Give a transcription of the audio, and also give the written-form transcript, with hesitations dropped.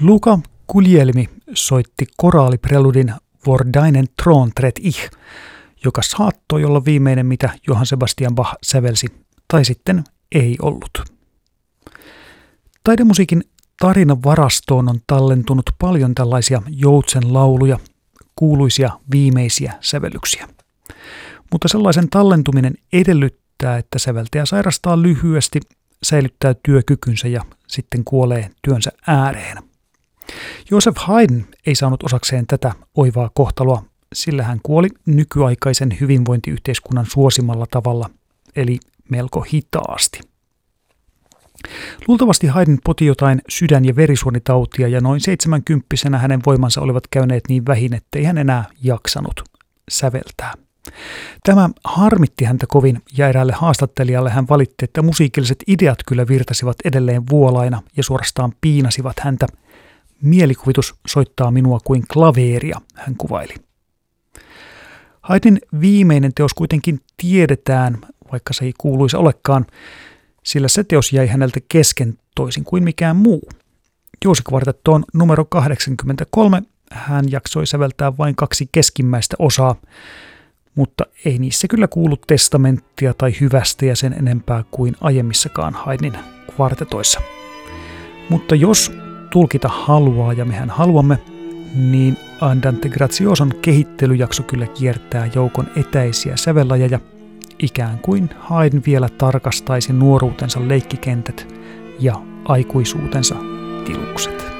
Luca Guglielmi soitti koraalipreludin Vor deinen Thron tret ich, joka saattoi olla viimeinen, mitä Johann Sebastian Bach sävelsi, tai sitten ei ollut. Taidemusiikin tarinavarastoon on tallentunut paljon tällaisia joutsenlauluja, kuuluisia viimeisiä sävellyksiä. Mutta sellaisen tallentuminen edellyttää, että säveltäjä sairastaa lyhyesti, säilyttää työkykynsä ja sitten kuolee työnsä ääreen. Joseph Haydn ei saanut osakseen tätä oivaa kohtaloa, sillä hän kuoli nykyaikaisen hyvinvointiyhteiskunnan suosimalla tavalla, eli melko hitaasti. Luultavasti Haydn poti jotain sydän- ja verisuonitautia ja noin 70-vuotiaana hänen voimansa olivat käyneet niin vähin, ettei hän enää jaksanut säveltää. Tämä harmitti häntä kovin ja eräälle haastattelijalle hän valitti, että musiikilliset ideat kyllä virtasivat edelleen vuolaina ja suorastaan piinasivat häntä. Mielikuvitus soittaa minua kuin klaveeria, hän kuvaili. Haydnin viimeinen teos kuitenkin tiedetään, vaikka se ei kuuluisa olekaan, sillä se teos jäi häneltä kesken toisin kuin mikään muu. Jousikvartettoon numero 83 hän jaksoi säveltää vain 2 keskimmäistä osaa, mutta ei niissä kyllä kuulu testamenttia tai hyvästejä sen enempää kuin aiemmissakaan Haydnin kvartetoissa. Mutta jos tulkita haluaa, ja mehän haluamme, niin Andante Grazioson kehittelyjakso kyllä kiertää joukon etäisiä sävellajeja, ikään kuin Haydn vielä tarkastaisi nuoruutensa leikkikentät ja aikuisuutensa tilukset.